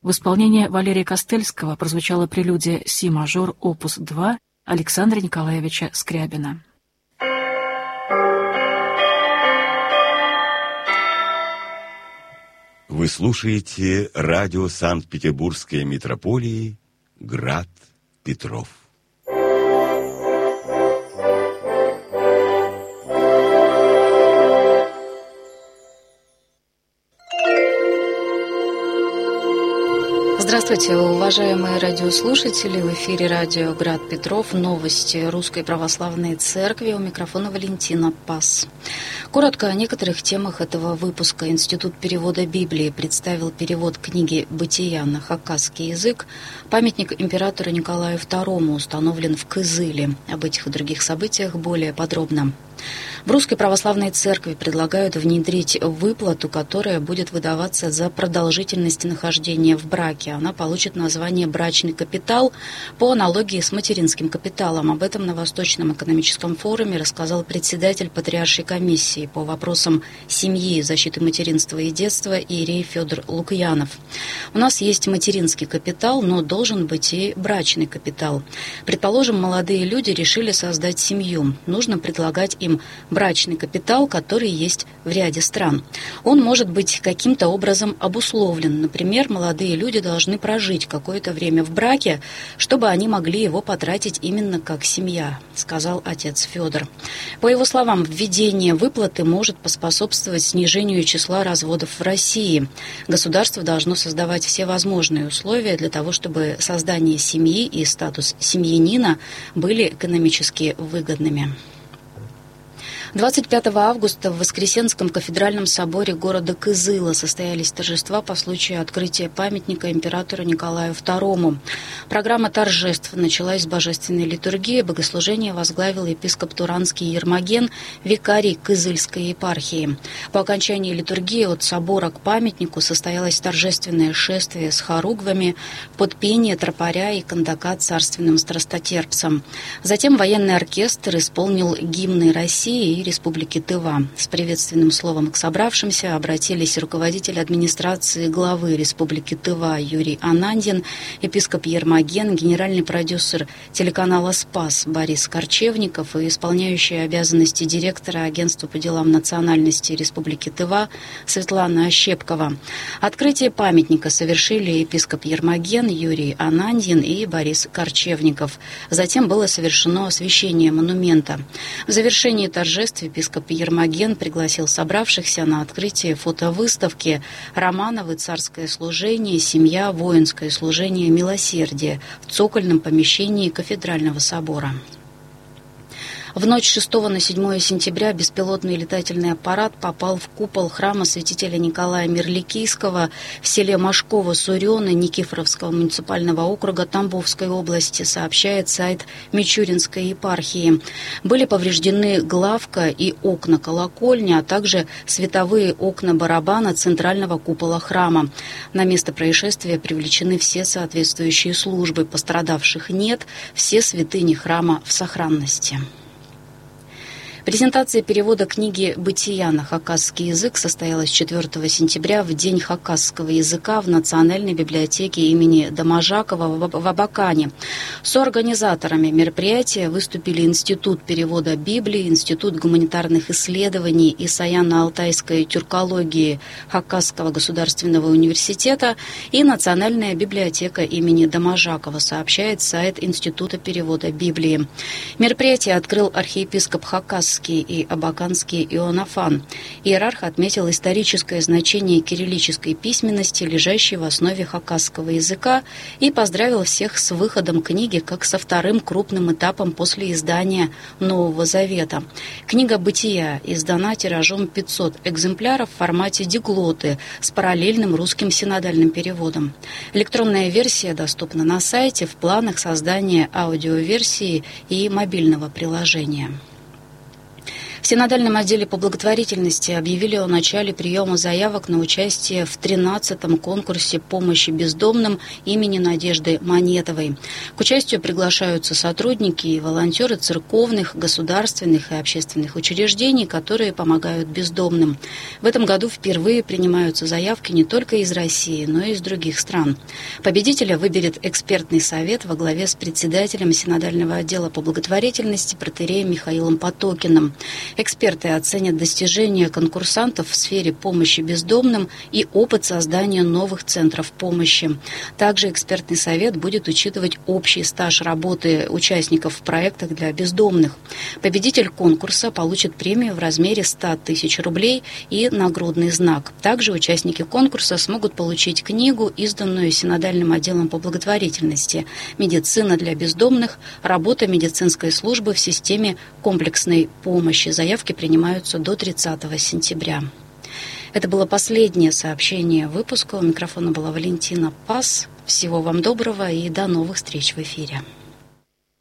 В исполнении Валерия Костельского прозвучала прелюдия си-мажор, опус 2 Александра Николаевича Скрябина. Вы слушаете радио Санкт-Петербургской митрополии «Град Петров». Здравствуйте, уважаемые радиослушатели. В эфире радио «Град Петров». Новости Русской Православной Церкви. У микрофона Валентина Пас. Коротко о некоторых темах этого выпуска. Институт перевода Библии представил перевод книги «Бытия» на хакасский язык. Памятник императору Николаю II установлен в Кызыле. Об этих и других событиях более подробно. В Русской Православной Церкви предлагают внедрить выплату, которая будет выдаваться за продолжительность нахождения в браке. Она получит название «брачный капитал» по аналогии с материнским капиталом. Об этом на Восточном экономическом форуме рассказал председатель Патриаршей комиссии по вопросам семьи, защиты материнства и детства иерей Федор Лукьянов. У нас есть материнский капитал, но должен быть и брачный капитал. Предположим, молодые люди решили создать семью. Нужно предлагать им брачный капитал, который есть в ряде стран. Он может быть каким-то образом обусловлен. Например, молодые люди должны прожить какое-то время в браке, чтобы они могли его потратить именно как семья, сказал отец Федор. По его словам, введение выплаты может поспособствовать снижению числа разводов в России. Государство должно создавать все возможные условия для того, чтобы создание семьи и статус семьянина были экономически выгодными. 25 августа в Воскресенском кафедральном соборе города Кызыла состоялись торжества по случаю открытия памятника императору Николаю II. Программа торжеств началась с божественной литургии. Богослужение возглавил епископ Туранский Ермоген, викарий Кызыльской епархии. По окончании литургии от собора к памятнику состоялось торжественное шествие с хоругвами под пение тропаря и кандака царственным страстотерпцам. Затем военный оркестр исполнил гимны России и Республики Тыва. С приветственным словом к собравшимся обратились руководитель администрации главы Республики Тыва Юрий Анандин, епископ Ермоген, генеральный продюсер телеканала «Спас» Борис Корчевников и исполняющая обязанности директора Агентства по делам национальности Республики Тыва Светлана Ощепкова. Открытие памятника совершили епископ Ермоген, Юрий Анандин и Борис Корчевников. Затем было совершено освящение монумента. В завершении торжеств епископ Ермоген пригласил собравшихся на открытие фотовыставки «Романовы. Царское служение. Семья. Воинское служение. Милосердие» в цокольном помещении кафедрального собора. В ночь 6 на 7 сентября беспилотный летательный аппарат попал в купол храма святителя Николая Мирликийского в селе Машково-Сурёны Никифоровского муниципального округа Тамбовской области, сообщает сайт Мичуринской епархии. Были повреждены главка и окна колокольни, а также световые окна барабана центрального купола храма. На место происшествия привлечены все соответствующие службы. Пострадавших нет, все святыни храма в сохранности. Презентация перевода книги «Бытия» на хакасский язык состоялась 4 сентября в День хакасского языка в Национальной библиотеке имени Домажакова в Абакане. Соорганизаторами мероприятия выступили Институт перевода Библии, Институт гуманитарных исследований и саяно-алтайской тюркологии Хакасского государственного университета и Национальная библиотека имени Домажакова, сообщает сайт Института перевода Библии. Мероприятие открыл архиепископ Хакасский и Абаканский Иоаннафан. Иерарх отметил историческое значение кириллической письменности, лежащей в основе хакасского языка, и поздравил всех с выходом книги как со вторым крупным этапом после издания Нового Завета. Книга «Бытия» издана тиражом 500 экземпляров в формате диглоты с параллельным русским синодальным переводом. Электронная версия доступна на сайте, в планах создания аудиоверсии и мобильного приложения. В синодальном отделе по благотворительности объявили о начале приема заявок на участие в 13-м конкурсе помощи бездомным имени Надежды Монетовой. К участию приглашаются сотрудники и волонтеры церковных, государственных и общественных учреждений, которые помогают бездомным. В этом году впервые принимаются заявки не только из России, но и из других стран. Победителя выберет экспертный совет во главе с председателем синодального отдела по благотворительности протоиереем Михаилом Потокиным. Эксперты оценят достижения конкурсантов в сфере помощи бездомным и опыт создания новых центров помощи. Также экспертный совет будет учитывать общий стаж работы участников в проектах для бездомных. Победитель конкурса получит премию в размере 100 тысяч рублей и нагрудный знак. Также участники конкурса смогут получить книгу, изданную синодальным отделом по благотворительности «Медицина для бездомных. Работа медицинской службы в системе комплексной помощи». Заявки принимаются до 30 сентября. Это было последнее сообщение выпуска. У микрофона была Валентина Пас. Всего вам доброго и до новых встреч в эфире.